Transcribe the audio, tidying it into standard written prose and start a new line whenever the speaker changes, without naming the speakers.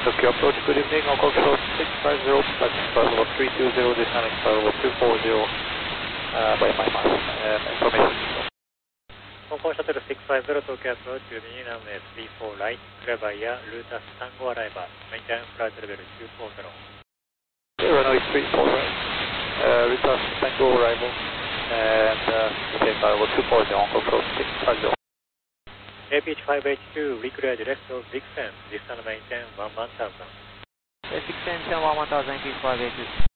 Tokyo approach, good evening, Hong Kong Short 650, touch flight level 320, descending flight level 240, by my mass, information.
香港シャトル650東京アプローチ右にランウェイ34ライトクラバーやルータス35アライバーメインタイムフライトレベル240
runway 34 right, Rutas Tango arrival and maintain flight level 240 Hong Kong Short 650.
APH582 reclear direct of Dixon, distance maintain 11,000.
610 10 11,000, APH582.